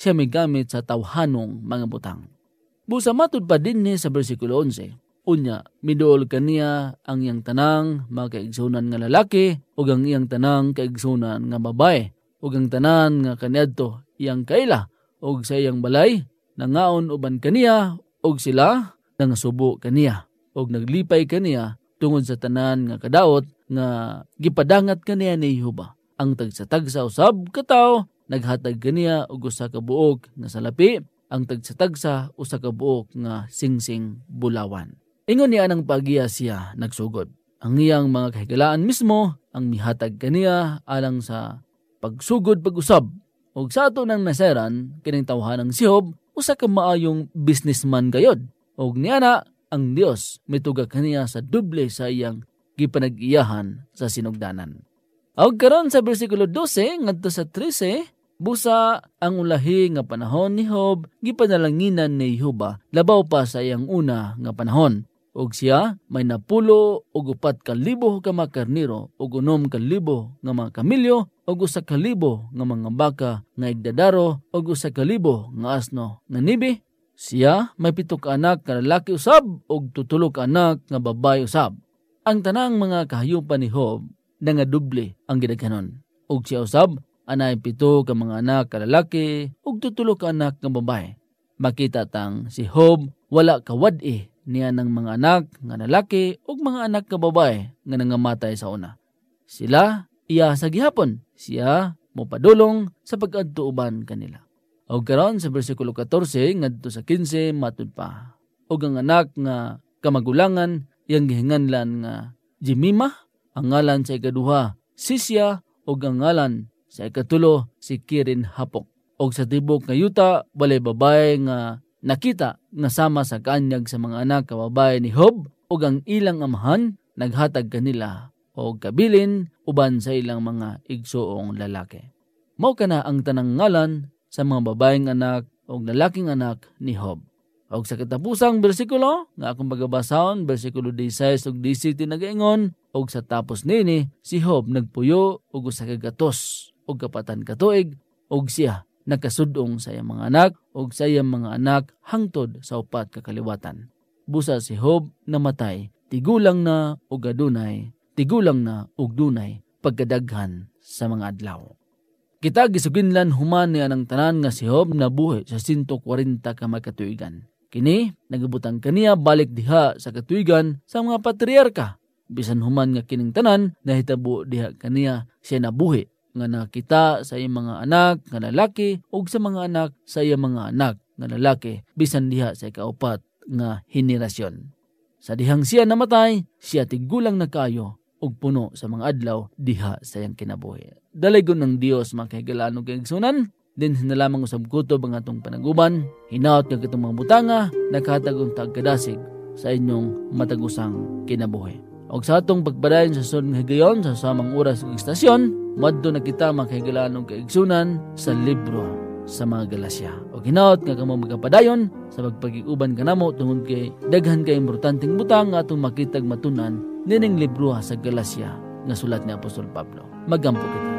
siya may gamit sa tawhanong mga butang. Busa matud pa din ni sa bersikulo 11. Unya, miduol kaniya ang iyang tanang mga kaigsunan nga lalaki ug ang iyang tanang kaigsunan nga babae ug ang tanan nga kaniadto iyang kaila ug sa iyang balay nangaon uban kaniya ug sila nangasubo kaniya ug naglipay kaniya tungod sa tanan nga kadaot nga gipadangat kaniya ni Jehova. Ang tagsa-tagsa usab kataw naghatag kaniya og usa ka buok nga salapi, ang tagsa-tagsa usa ka buok nga singsing bulawan. Ingon niya nang pagiya siya nagsugod. Ang iyang mga kahigalaan mismo ang mihatag kaniya alang sa pagsugod pag-usab. Og sa ato nang naseran kining tawhanang si Job usa ka maayong businessman gayod. Og niana ang Dios mituga kaniya sa doble sa iyang gipanag-iyahan sa sinugdanan. Og karon sa bersikulo 12 ngadto sa 13, busa ang ulahi nga panahon ni Job gipanalanginan ni Jehova labaw pa sa iyang una nga panahon. Og siya may 10 og 4,000 ka mga karniro og 6,000 nga mga kamilyo og 1,000 nga mga baka nga igdadaro og 1,000 nga asno nga nibi. Siya may 7 ka anak nga lalaki usab og 7 ka anak nga babae usab. Ang tanang mga kahayupan ni Job nangadoble ang gidaghanon. Og siya usab anay 7 ka mga anak ka lalaki ug 7 ka anak nga babae. Makita tang si Job wala kawad-i niya ng mga anak nga lalaki ug mga anak nga babae nga nangamatay sa una. Sila iya sa gihapon, siya mopadulong sa pag-adto uban kanila. Og karon sa bersikulo 14 ngadto sa 15 matud pa. Og ang anak nga kamagulangan iyang gihinganlan nga Jemima, ang ngalan sa ikaduha Sisya og ang ngalan sa ikatulo si Kirin Hapok. Og sa tibok nga yuta balay babae nga nakita nga sama sa kanyag sa mga anak ka babae ni Job ug ang ilang amahan naghatag kanila og kabilin uban sa ilang mga igsuong lalaki. Mao kana ang tanang ngalan sa mga babaeng anak ug lalaking anak ni Job. Og sa katapusang bersikulo nga akong pagabasahon bersikulo 16 ug 17 nagaingon og sa tapos nini si Job nagpuyo og usa ka gatos og kapatan ka tuig og siya nakasudong sa iyang mga anak ug sa iyang mga anak hangtod sa 4 ka kaliwatan. Busa si Job namatay, tigulang na ug adunay, tigulang na ug dunay pagkadaghan sa mga adlaw. Kita gisuginlan human niya ng tanan nga si Job nabuhi sa 140 ka mga katuigan. Kini nagabutang kaniya balik diha sa katuigan sa mga patriarka. Bisan human nga kining tanan nahitabo diha kaniya siya nabuhi nga nakita sa iyang mga anak nga lalaki ug sa mga anak sa iyang mga anak nga lalaki bisan diha sa ikaapat nga henerasyon. Sa dihang siya namatay, siya tigulang na kayo ug puno sa mga adlaw diha sa iyang kinabuhi. Dalaygon ng Dios makahigalaan ug kaigsunan, din hinalamang usab kutob ang atong panaguban, hinaot nga katong mga butanga, nakahatag og tagkadasig sa inyong matagusang kinabuhi. Og sa atong pagpadayon sa sunod nga higayon sa samang oras ug istasyon, madto na kita makahigalaan og kaigsunan sa libro sa mga Galasya. O hinaot nga kamo magapadayon sa pagpag-iuban kanamo tungod kay daghan kay importanteng butang nga atong makitag matunan nining libro sa Galasya nga sulat ni Apostol Pablo. Magampo kita.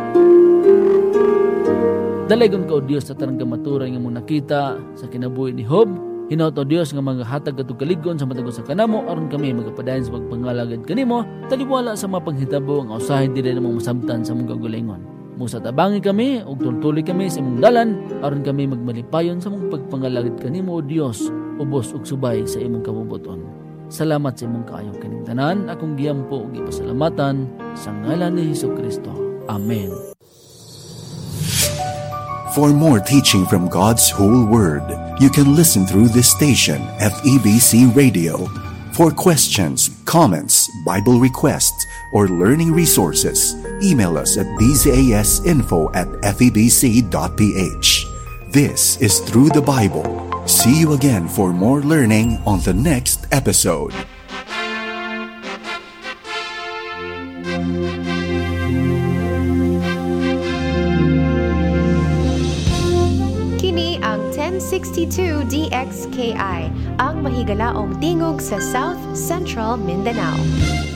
Dalaygon ka o Dios sa tarang kamaturan nga mong nakita sa kinabuhi ni Job. Hinaot o Dios nga maghatag atong kaligon sa matagos sa kanamo aron kami magapadayon sa pagpangalagad kanimo taliwala sa mga panghitabo nga usahay dili namang masamtan sa mong kagalingon. Musa tabangi kami ug tultuloy kami sa imong dalan aron kami magmalipayon sa mong pagpangalagad kanimo o Dios ubos ug subay sa imong kabubuton. Salamat sa imong kaayo kaning tanan akong giyampo ug ipasalamatan sa ngalan ni Hesukristo. Amen. For more teaching from God's whole Word, you can listen through this station, FEBC Radio. For questions, comments, Bible requests, or learning resources, email us at dzasinfo@febc.ph. This is Through the Bible. See you again for more learning on the next episode. Kini ang 1062 DXKI, ang mahigalaong tingog sa South Central Mindanao.